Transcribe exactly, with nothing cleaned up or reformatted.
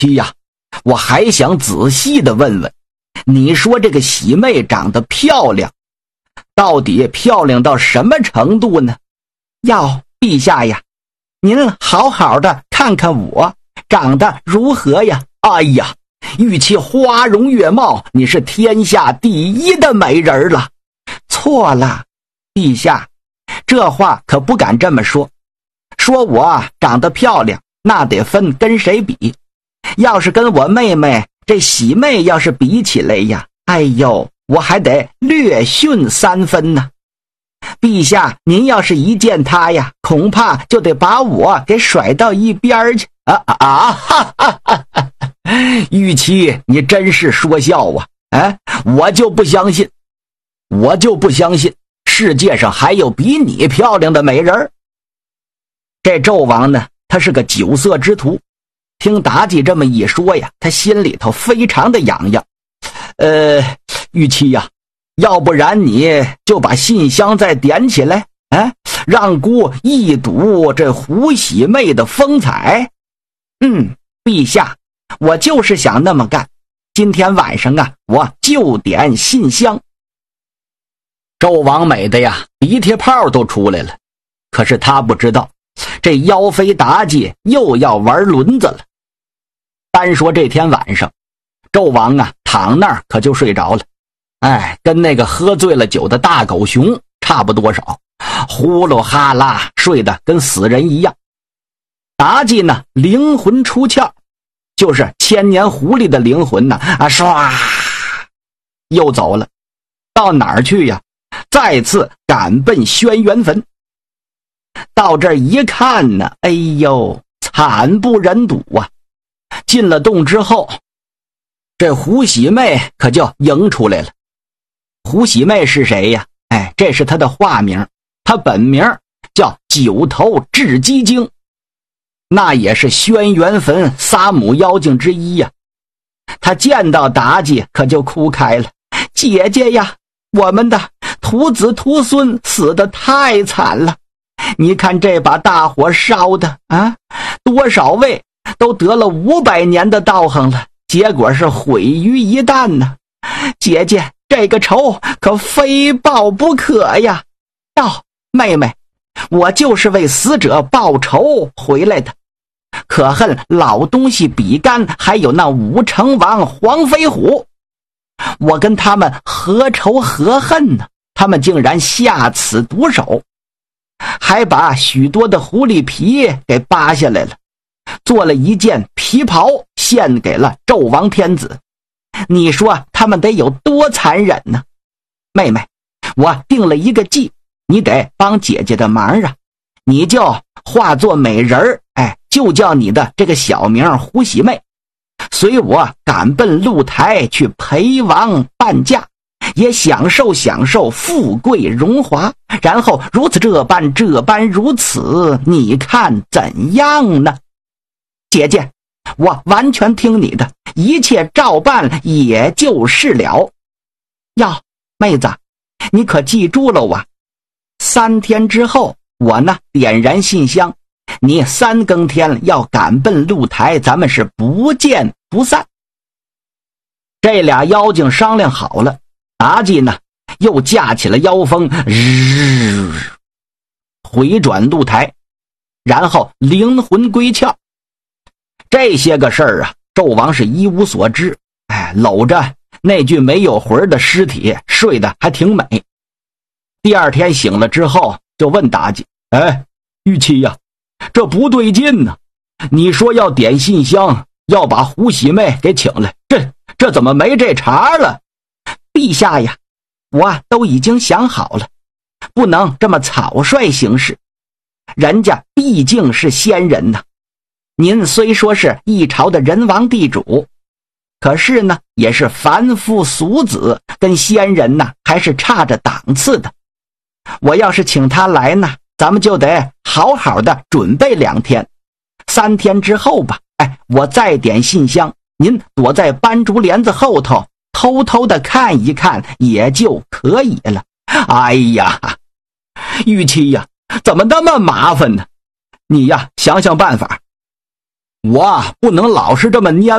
七呀，我还想仔细的问问，你说这个喜妹长得漂亮，到底漂亮到什么程度呢？ 要陛下呀，您好好的看看我长得如何呀？ 哎呀，玉妻花容月貌，你是天下第一的美人了。 错了，陛下，这话可不敢这么说。说我长得漂亮，那得分跟谁比。要是跟我妹妹这喜妹要是比起来呀，哎呦，我还得略逊三分呢。陛下，您要是一见她呀，恐怕就得把我给甩到一边去。 啊啊哈哈哈哈！玉妻，你真是说笑啊！哎，我就不相信，我就不相信世界上还有比你漂亮的美人。这纣王呢，他是个酒色之徒，听妲己这么一说呀，他心里头非常的痒痒。呃，玉妻呀，要不然你就把信箱再点起来，哎，让姑一睹这胡喜妹的风采。 嗯，陛下，我就是想那么干。今天晚上啊，我就点信箱。 纣王美的呀，鼻涕泡都出来了。可是他不知道，这妖妃妲己又要玩轮子了。单说这天晚上，纣王啊躺那儿可就睡着了。哎，跟那个喝醉了酒的大狗熊差不多少，呼噜哈啦睡得跟死人一样。妲己呢，灵魂出窍，就是千年狐狸的灵魂呢，啊，唰，又走了。到哪儿去呀？再次赶奔轩辕坟。到这儿一看呢，哎呦，惨不忍睹啊！进了洞之后，这胡喜妹可就迎出来了。胡喜妹是谁呀？哎，这是她的化名，她本名叫九头雉鸡精，那也是轩辕坟仨母妖精之一呀。她见到妲己可就哭开了：“姐姐呀，我们的徒子徒孙死得太惨了，你看这把大火烧的啊，多少位都得了五百年的道行了，结果是毁于一旦呢。姐姐，这个仇可非报不可呀！哟，妹妹，我就是为死者报仇回来的。可恨老东西比干还有那武成王黄飞虎，我跟他们何仇何恨呢？他们竟然下此毒手，还把许多的狐狸皮给扒下来了，做了一件皮袍献给了纣王天子。你说他们得有多残忍呢？妹妹，我定了一个计，你得帮姐姐的忙啊！你就化作美人，哎，就叫你的这个小名胡喜妹，随我赶奔露台去陪王伴驾，也享受享受富贵荣华，然后如此这般这般如此，你看怎样呢？姐姐，我完全听你的，一切照办也就是了。哟，妹子，你可记住了啊？三天之后，我呢点燃信箱，你三更天要赶奔露台，咱们是不见不散。这俩妖精商量好了，妲己呢又驾起了妖风，日回转露台，然后灵魂归窍。这些个事儿啊，纣王是一无所知，哎，搂着那具没有魂的尸体睡得还挺美。第二天醒了之后，就问妲己：“哎，玉妻呀，这不对劲呢！你说要点信箱，要把胡喜妹给请来，这这怎么没这茬了？”陛下呀，我都已经想好了，不能这么草率行事。人家毕竟是仙人呐。您虽说是一朝的人王地主，可是呢，也是凡夫俗子，跟仙人呢还是差着档次的。我要是请他来呢，咱们就得好好的准备两天，三天之后吧，哎，我再点信箱，您躲在斑竹帘子后头，偷偷的看一看也就可以了。哎呀，玉妻呀，怎么那么麻烦呢？你呀，想想办法。我不能老是这么蔫